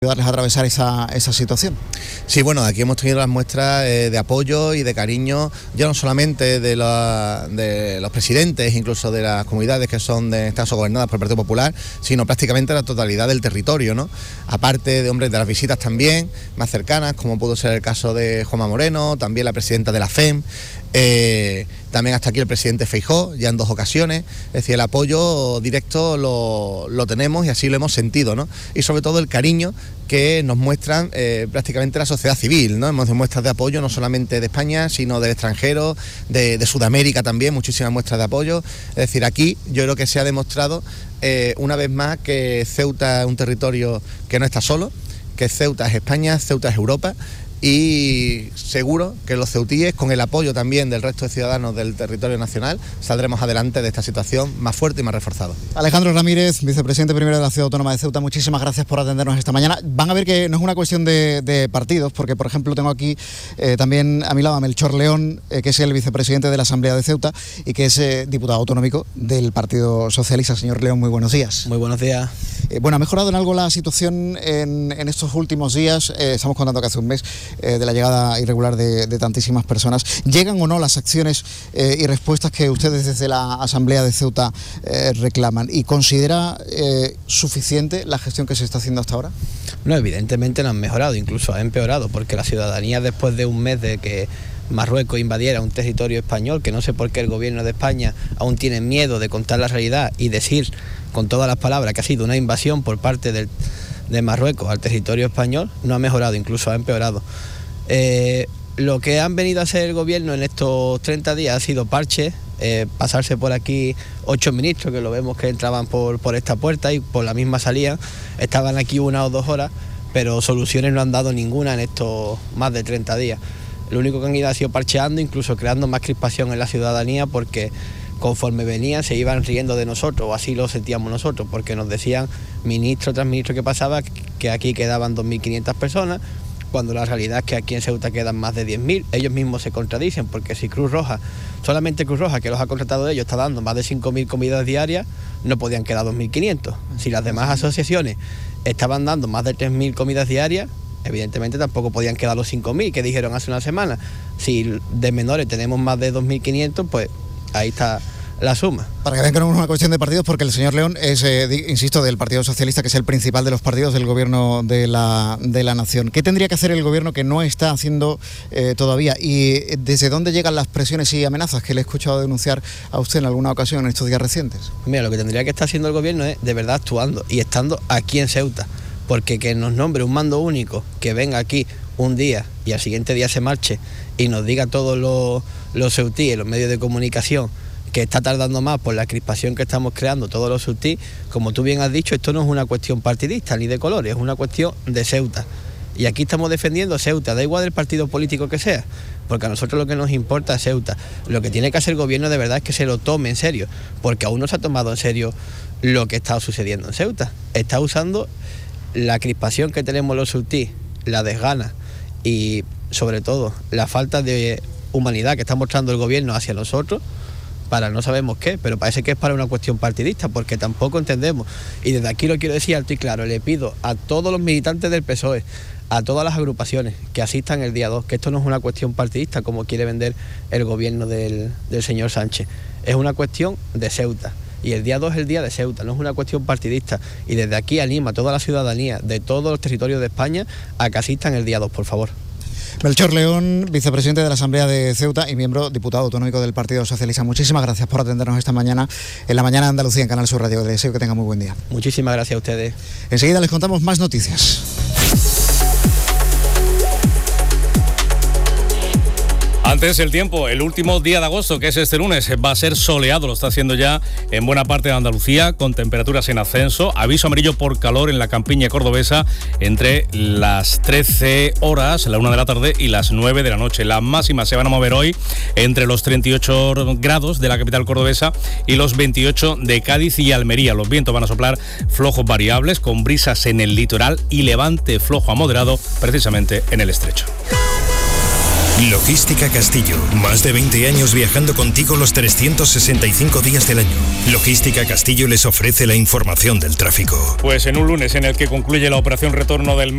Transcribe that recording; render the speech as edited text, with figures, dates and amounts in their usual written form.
ayudarles a atravesar esa situación. Sí, bueno, aquí hemos tenido las muestras de apoyo y de cariño, ya no solamente de los presidentes, incluso de las comunidades que son de este caso gobernadas por el Partido Popular, sino prácticamente la totalidad del territorio, ¿no? Aparte de las visitas también más cercanas, como pudo ser el caso de Juanma Moreno, también la presidenta de la FEM, también hasta aquí el presidente Feijóo, ya en 2 ocasiones. Es decir, el apoyo directo lo tenemos y así lo hemos sentido, ¿no? Y sobre todo el cariño que nos muestran prácticamente la sociedad civil, ¿no? Hemos de muestras de apoyo no solamente de España, sino del extranjero, de Sudamérica también, muchísimas muestras de apoyo. Es decir, aquí yo creo que se ha demostrado una vez más que Ceuta es un territorio que no está solo, que Ceuta es España, Ceuta es Europa. Y seguro que los ceutíes, con el apoyo también del resto de ciudadanos del territorio nacional, saldremos adelante de esta situación más fuerte y más reforzado. Alejandro Ramírez, vicepresidente primero de la Ciudad Autónoma de Ceuta, muchísimas gracias por atendernos esta mañana. Van a ver que no es una cuestión de partidos, porque por ejemplo tengo aquí también a mi lado a Melchor León, que es el vicepresidente de la Asamblea de Ceuta y que es diputado autonómico del Partido Socialista. Señor León, muy buenos días. Muy buenos días. Bueno, ¿ha mejorado en algo la situación en estos últimos días? Estamos contando que hace un mes de la llegada irregular de tantísimas personas. ¿Llegan o no las acciones y respuestas que ustedes desde la Asamblea de Ceuta reclaman? ¿Y considera suficiente la gestión que se está haciendo hasta ahora? No, evidentemente no han mejorado, incluso ha empeorado, porque la ciudadanía, después de un mes de que Marruecos invadiera un territorio español, que no sé por qué el gobierno de España aún tiene miedo de contar la realidad y decir con todas las palabras que ha sido una invasión por parte de Marruecos al territorio español, no ha mejorado, incluso ha empeorado. Lo que han venido a hacer el gobierno en estos 30 días ha sido parches, pasarse por aquí 8 ministros, que lo vemos que entraban por esta puerta y por la misma salían, estaban aquí 1 o 2 horas, pero soluciones no han dado ninguna en estos más de 30 días. Lo único que han ido ha sido parcheando, incluso creando más crispación en la ciudadanía, porque conforme venían se iban riendo de nosotros, o así lo sentíamos nosotros, porque nos decían ministro tras ministro que pasaba que aquí quedaban 2.500 personas, cuando la realidad es que aquí en Ceuta quedan más de 10.000. Ellos mismos se contradicen, porque si Cruz Roja, solamente Cruz Roja, que los ha contratado ellos, está dando más de 5.000 comidas diarias, no podían quedar 2.500. Si las demás asociaciones estaban dando más de 3.000 comidas diarias, evidentemente tampoco podían quedar los 5.000 que dijeron hace una semana. Si de menores tenemos más de 2.500, pues ahí está la suma. Para que vean que no es una cuestión de partidos, porque el señor León es, insisto, del Partido Socialista, que es el principal de los partidos del gobierno de la nación. ¿Qué tendría que hacer el gobierno que no está haciendo todavía? ¿Y desde dónde llegan las presiones y amenazas que le he escuchado denunciar a usted en alguna ocasión en estos días recientes? Mira, lo que tendría que estar haciendo el gobierno es de verdad actuando y estando aquí en Ceuta, porque que nos nombre un mando único, que venga aquí un día y al siguiente día se marche y nos diga todos los ceutíes, los medios de comunicación, que está tardando más por la crispación que estamos creando todos los ceutíes. Como tú bien has dicho, esto no es una cuestión partidista ni de colores, es una cuestión de Ceuta. Y aquí estamos defendiendo Ceuta, da igual del partido político que sea, porque a nosotros lo que nos importa es Ceuta. Lo que tiene que hacer el gobierno de verdad es que se lo tome en serio, porque aún no se ha tomado en serio lo que está sucediendo en Ceuta. Está usando la crispación que tenemos los ceutíes, la desgana y sobre todo la falta de humanidad que está mostrando el gobierno hacia nosotros, para no sabemos qué, pero parece que es para una cuestión partidista, porque tampoco entendemos. Y desde aquí lo quiero decir alto y claro, le pido a todos los militantes del PSOE, a todas las agrupaciones que asistan el día 2, que esto no es una cuestión partidista como quiere vender el gobierno del señor Sánchez, es una cuestión de Ceuta. Y el día 2 es el día de Ceuta, no es una cuestión partidista. Y desde aquí anima a toda la ciudadanía de todos los territorios de España a que asistan el día 2, por favor. Melchor León, vicepresidente de la Asamblea de Ceuta y miembro diputado autonómico del Partido Socialista. Muchísimas gracias por atendernos esta mañana en la mañana de Andalucía en Canal Sur Radio. Les deseo que tengan muy buen día. Muchísimas gracias a ustedes. Enseguida les contamos más noticias. Antes el tiempo, el último día de agosto, que es este lunes, va a ser soleado, lo está haciendo ya en buena parte de Andalucía, con temperaturas en ascenso. Aviso amarillo por calor en la campiña cordobesa entre las 13 horas, la 1 de la tarde y las 9 de la noche. Las máximas se van a mover hoy entre los 38 grados de la capital cordobesa y los 28 de Cádiz y Almería. Los vientos van a soplar flojos variables, con brisas en el litoral y levante flojo a moderado, precisamente en el estrecho. Logística Castillo, más de 20 años viajando contigo los 365 días del año. Logística Castillo les ofrece la información del tráfico. Pues en un lunes en el que concluye la operación retorno del